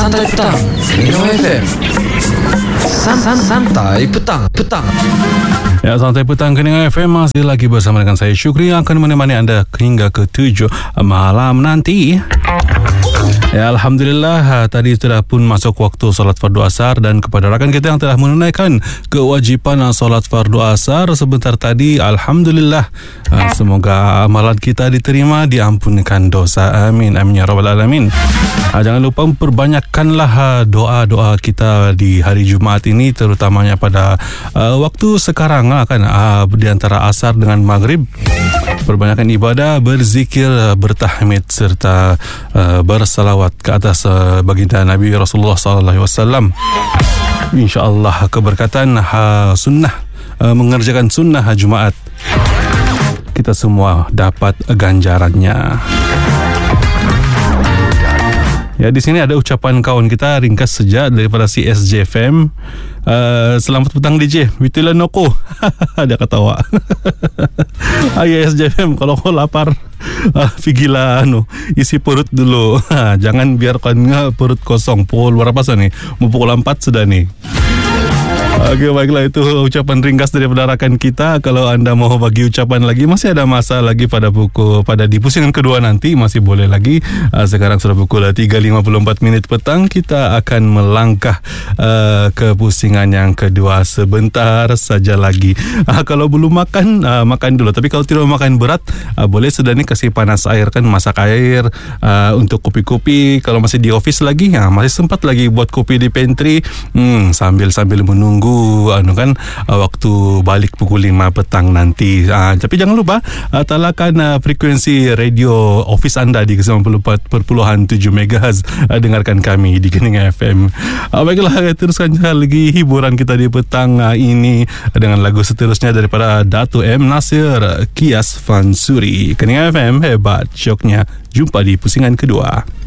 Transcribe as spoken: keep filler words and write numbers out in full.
Santai Petang Keningan F M. San Santai Petang Petang. Ya, Santai Petang Keningan F M masih lagi bersama dengan saya Syukri yang akan menemani anda hingga ke tujuh malam nanti. Ya, Alhamdulillah, tadi sudah pun masuk waktu solat fardu asar, dan kepada rakan kita yang telah menunaikan kewajipan solat fardu asar sebentar tadi, Alhamdulillah, semoga amalan kita diterima, diampunkan dosa. Amin, amin ya rabbal alamin. Jangan lupa perbanyakkanlah doa-doa kita di hari Jumaat ini, terutamanya pada uh, waktu sekarang kan, uh, di antara asar dengan maghrib. Perbanyakkan ibadah, berzikir, bertahmid serta uh, bersalawat ke atas uh, baginda Nabi Rasulullah sallallahu alaihi wasallam. InsyaAllah keberkatan uh, sunnah, uh, mengerjakan sunnah Jumaat, kita semua dapat ganjarannya. Ya, di sini ada ucapan kawan kita ringkas saja daripada C S J F M. Uh, selamat petang D J, Witulah Noko. Dia ketawa. Ayo S J F M, kalau kau lapar, uh, pergilah anu, isi perut dulu. Jangan biarkan perut kosong. Pukul berapa sah nih? Mau pukul empat sudah nih. Okey, baiklah, itu ucapan ringkas daripada rakan kita. Kalau anda mau bagi ucapan lagi, masih ada masa lagi pada pukul pada di pusingan kedua nanti, masih boleh lagi. Uh, sekarang sudah pukul tiga lima puluh empat minit petang. Kita akan melangkah uh, ke pusingan yang kedua sebentar saja lagi. Uh, kalau belum makan, uh, makan dulu. Tapi kalau tidak makan berat, uh, boleh sudah nih kasih panas air, kan, masak air uh, untuk kopi-kopi. Kalau masih di office lagi, ya, masih sempat lagi buat kopi di pantry, hmm, sambil-sambil menunggu anu kan uh, waktu balik pukul lima petang nanti. Uh, tapi jangan lupa uh, talakan uh, frekuensi radio office anda di sembilan puluh empat perpuluhan tujuh megahertz. Uh, dengarkan kami di Keningan F M. Uh, baiklah, teruskan lagi hiburan kita di petang uh, ini dengan lagu seterusnya daripada Dato' M Nasir, Kias Fansuri. Keningan F M, hebat syoknya. Jumpa di pusingan kedua.